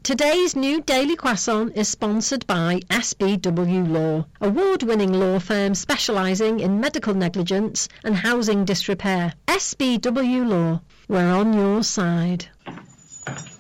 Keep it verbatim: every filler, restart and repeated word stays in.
Today's new Daily Croissant is sponsored by S B W Law, award-winning law firm specialising in medical negligence and housing disrepair. S B W Law, we're on your side.